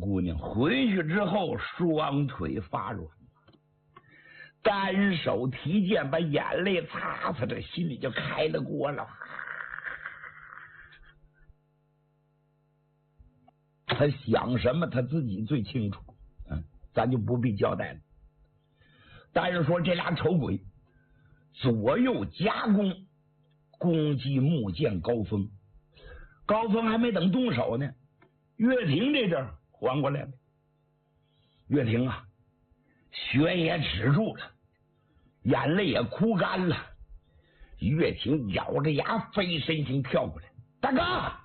姑娘回去之后双腿发软，单手提剑把眼泪擦擦，这心里就开了锅了。他想什么他自己最清楚，咱就不必交代了。但是说这俩丑鬼左右夹攻击木剑高峰，高峰还没等动手呢，岳霆这阵缓过来了。岳霆啊，血也止住了，眼泪也哭干了。岳霆咬着牙飞身形跳过来，大哥，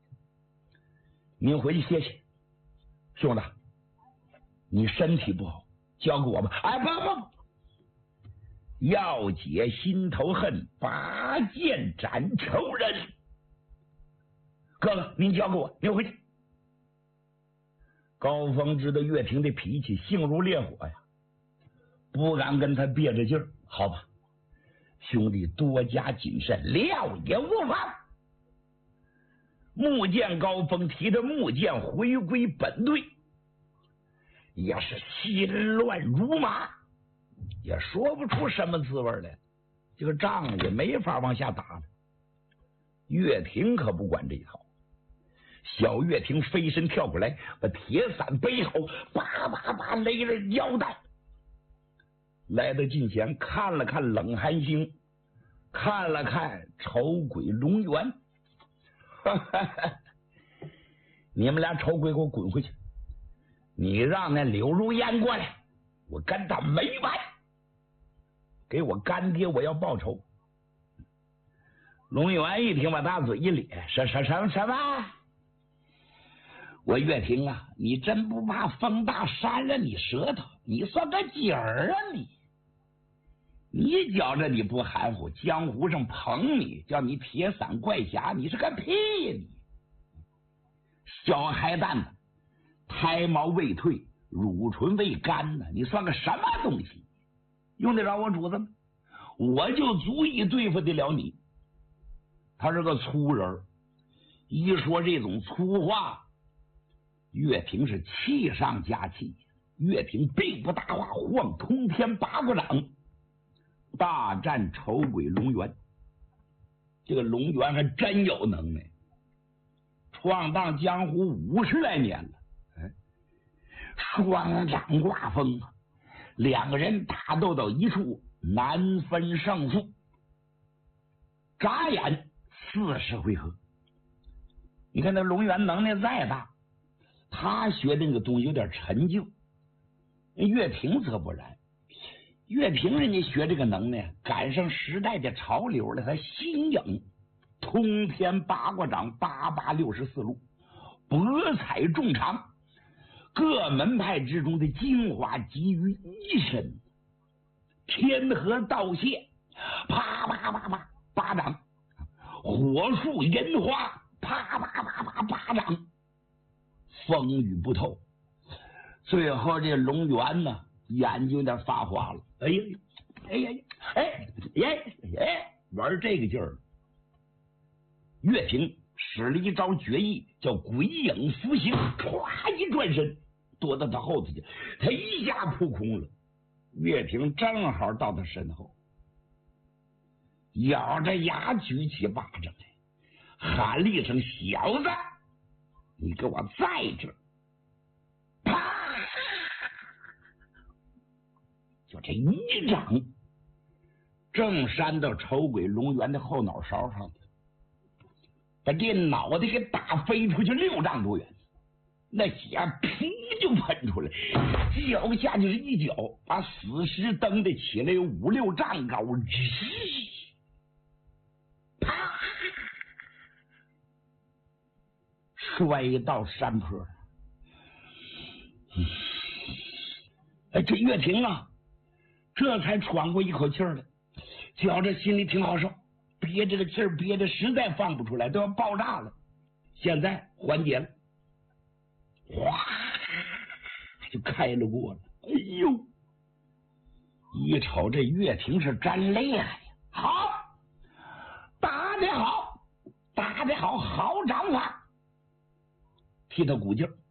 您回去歇歇。兄弟，你身体不好，交给我吧。哎，不，要解心头恨，拔剑斩仇人。哥哥，您交给我，您回去。高峰知道岳霆的脾气性如烈火呀，不敢跟他憋着劲儿。好吧，兄弟多加谨慎，料也无妨。木剑高峰提着木剑回归本队，也是心乱如麻，也说不出什么滋味来，这个仗也没法往下打了。岳霆可不管这一套，小岳霆飞身跳过来，把铁伞背后叭叭叭勒了腰带，来到近前看了看冷寒星，看了看丑鬼龙元，你们俩丑鬼给我滚回去！你让那柳如烟过来，我跟他没完！给我干爹，我要报仇！龙元一听，把大嘴一咧，什么？我岳霆啊，你真不怕风大扇了你舌头？你算个鸡儿啊你觉着你不含糊，江湖上捧你，叫你铁伞怪侠，你是个屁呀你！小孩蛋子，胎毛未退，乳唇未干呢，你算个什么东西？用得着我主子吗？我就足以对付得了你。他是个粗人，一说这种粗话，岳霆是气上加气。岳霆并不搭话，晃通天八卦掌，大战丑鬼龙元。这个龙元还真有能耐，闯荡江湖50来年了，双掌挂风，两个人打斗到一处，难分胜负。眨眼40回合。你看那龙元能耐再大，他学的那个东西有点陈旧，岳霆则不然。岳霆人家学这个能耐赶上时代的潮流了，他新颖，通天八卦掌8864路，博采众长，各门派之中的精华集于一身。天河道谢，啪啪啪啪巴掌，火树银花，啪啪啪啪巴掌，风雨不透。最后这龙元呢，眼睛有点发花了，玩这个劲儿。岳霆使了一招绝艺，叫鬼影伏形，唰一转身躲到他后头去，他一下扑空了。岳霆正好到他身后，咬着牙举起巴掌来，喊了一声：“小子，你给我在这！”啪！就这一掌，正扇到丑鬼龙元的后脑勺上去，把这脑袋给打飞出去6丈多远，那血噗就喷出来，脚下就是一脚，把死尸蹬得起来有5、6丈高，啪，摔到山坡。这岳霆啊，这才喘过一口气来，觉着心里挺好受，憋着个气儿憋着实在放不出来，都要爆炸了。现在缓解了，哗就开了锅了。哎呦，一瞅这岳霆是真厉害呀！好，打得好，打得好，好掌法，替他鼓劲儿。